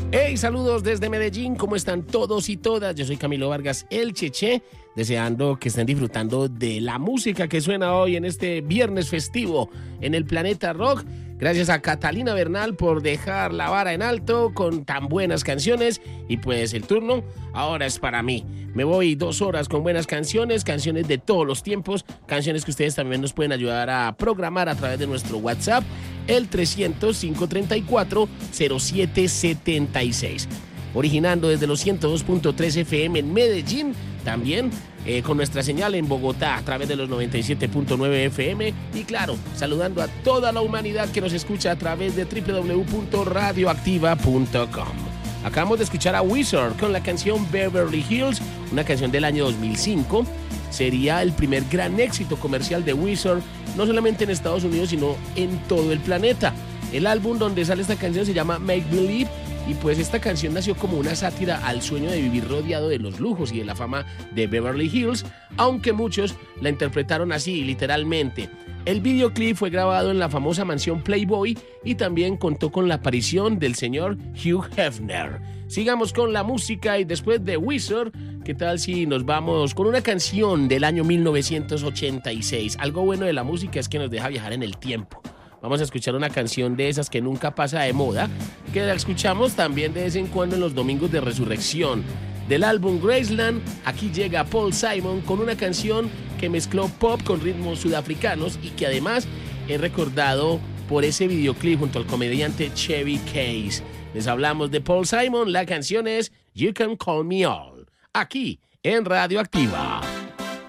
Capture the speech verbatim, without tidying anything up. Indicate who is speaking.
Speaker 1: Hey, saludos desde Medellín, ¿cómo están todos y todas? Yo soy Camilo Vargas, el Cheche, deseando que estén disfrutando de la música que suena hoy en este viernes festivo en el Planeta Rock. Gracias a Catalina Bernal por dejar la vara en alto con tan buenas canciones. Y pues el turno ahora es para mí. Me voy dos horas con buenas canciones, canciones de todos los tiempos, canciones que ustedes también nos pueden ayudar a programar a través de nuestro WhatsApp, el trescientos, cinco treinta y cuatro, cero siete setenta y seis. Originando desde los ciento dos punto tres F M en Medellín, también eh, con nuestra señal en Bogotá a través de los noventa y siete punto nueve F M y claro, saludando a toda la humanidad que nos escucha a través de doble u doble u doble u punto radioactiva punto com. Acabamos de escuchar a Weezer con la canción Beverly Hills, una canción del año dos mil cinco. Sería el primer gran éxito comercial de Weezer, no solamente en Estados Unidos, sino en todo el planeta. El álbum donde sale esta canción se llama Make Believe, y pues esta canción nació como una sátira al sueño de vivir rodeado de los lujos y de la fama de Beverly Hills, aunque muchos la interpretaron así, literalmente. El videoclip fue grabado en la famosa mansión Playboy y también contó con la aparición del señor Hugh Hefner. Sigamos con la música y después de Weezer, ¿qué tal si nos vamos con una canción del año mil novecientos ochenta y seis? Algo bueno de la música es que nos deja viajar en el tiempo. Vamos a escuchar una canción de esas que nunca pasa de moda, que la escuchamos también de vez en cuando en los domingos de resurrección. Del álbum Graceland, aquí llega Paul Simon con una canción que mezcló pop con ritmos sudafricanos y que además es recordado por ese videoclip junto al comediante Chevy Chase. Les hablamos de Paul Simon, la canción es You Can Call Me All, aquí en Radioactiva.